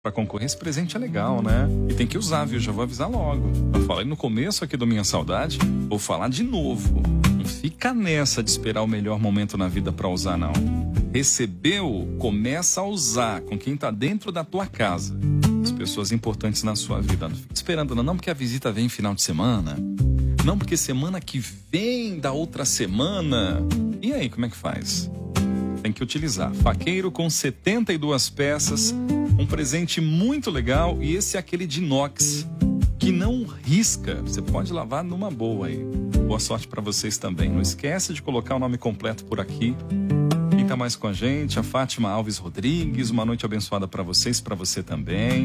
Para concorrer, esse presente é legal, né? E tem que usar, viu? Já vou avisar logo. Eu falei no começo aqui do Minha Saudade, vou falar de novo. Não fica nessa de esperar o melhor momento na vida para usar, não. Recebeu, começa a usar com quem tá dentro da tua casa. As pessoas importantes na sua vida. Não fica esperando, não porque a visita vem final de semana. Não porque semana que vem da outra semana. E aí, como é que faz? Tem que utilizar. Faqueiro com 72 peças. Um presente muito legal. E esse é aquele de inox que não risca. Você pode lavar numa boa aí. Boa sorte para vocês também. Não esquece de colocar o nome completo por aqui. Quem tá mais com a gente? A Fátima Alves Rodrigues. Uma noite abençoada para vocês, para você também.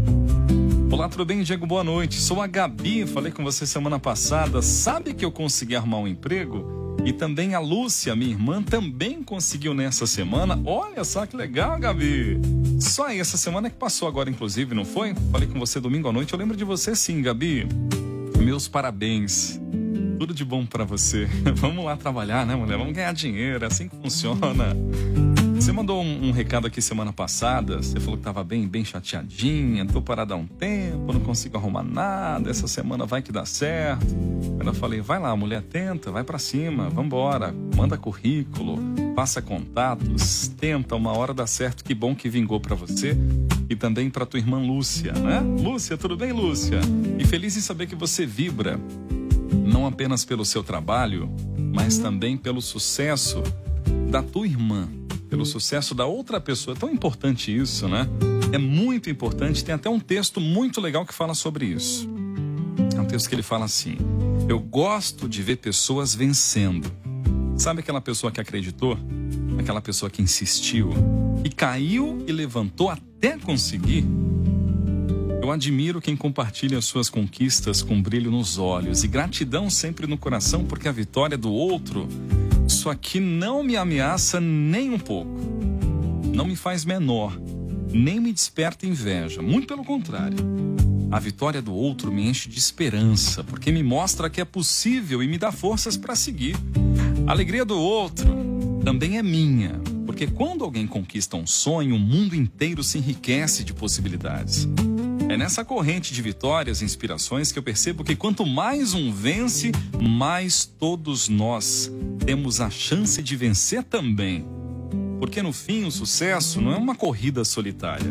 Olá, tudo bem, Diego? Boa noite. Sou a Gabi, falei com você semana passada. Sabe que eu consegui arrumar um emprego? E também a Lúcia, minha irmã, também conseguiu nessa semana. Olha só que legal, Gabi. Só aí, essa semana que passou agora, inclusive, não foi? Falei com você domingo à noite. Eu lembro de você sim, Gabi. Meus parabéns. Tudo de bom pra você. Vamos lá trabalhar, né, mulher? Vamos ganhar dinheiro, é assim que funciona. Você mandou um recado aqui semana passada. Você falou que tava bem chateadinha. Tô parada há um tempo, não consigo arrumar nada. Essa semana vai que dá certo. Eu falei, vai lá, mulher, tenta, vai pra cima, vambora. Manda currículo, passa contatos, tenta, uma hora dá certo. Que bom que vingou pra você e também pra tua irmã Lúcia, né? Lúcia, tudo bem, Lúcia? E feliz em saber que você vibra, não apenas pelo seu trabalho, mas também pelo sucesso da tua irmã. Pelo sucesso da outra pessoa. É tão importante isso, né? É muito importante. Tem até um texto muito legal que fala sobre isso. É um texto que ele fala assim: eu gosto de ver pessoas vencendo. Sabe aquela pessoa que acreditou? Aquela pessoa que insistiu, que caiu e levantou até conseguir? Eu admiro quem compartilha as suas conquistas com brilho nos olhos e gratidão sempre no coração, porque a vitória do outro, isso aqui não me ameaça nem um pouco. Não me faz menor, nem me desperta inveja. Muito pelo contrário. A vitória do outro me enche de esperança, porque me mostra que é possível e me dá forças para seguir. A alegria do outro também é minha, porque quando alguém conquista um sonho, o mundo inteiro se enriquece de possibilidades. É nessa corrente de vitórias e inspirações que eu percebo que quanto mais um vence, mais todos nós temos a chance de vencer também. Porque no fim o sucesso não é uma corrida solitária.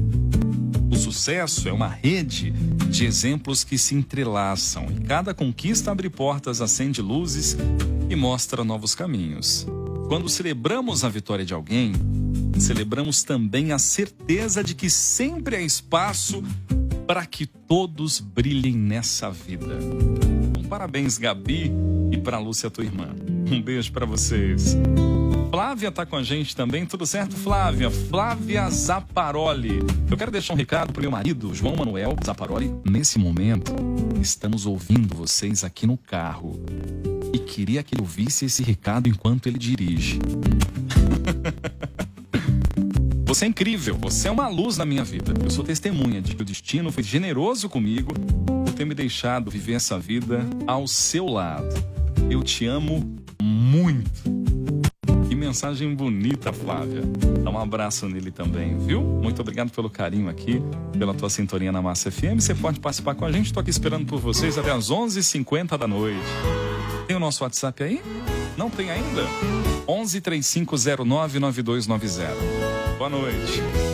O sucesso é uma rede de exemplos que se entrelaçam e cada conquista abre portas, acende luzes e mostra novos caminhos. Quando celebramos a vitória de alguém, celebramos também a certeza de que sempre há espaço para que todos brilhem nessa vida. Parabéns, Gabi, e para Lúcia, tua irmã. Um beijo para vocês. Flávia tá com a gente também, tudo certo, Flávia? Flávia Zaparoli. Eu quero deixar um recado pro meu marido, João Manuel Zaparoli. Nesse momento, estamos ouvindo vocês aqui no carro. E queria que ele ouvisse esse recado enquanto ele dirige. Você é incrível, você é uma luz na minha vida. Eu sou testemunha de que o destino foi generoso comigo por ter me deixado viver essa vida ao seu lado. Eu te amo muito. Que mensagem bonita, Flávia. Dá um abraço nele também, viu? Muito obrigado pelo carinho aqui, pela tua sintonia na Massa FM. Você pode participar com a gente, estou aqui esperando por vocês até às 11h50 da noite. Tem o nosso WhatsApp aí? Não tem ainda? 11 3509 9290. Boa noite.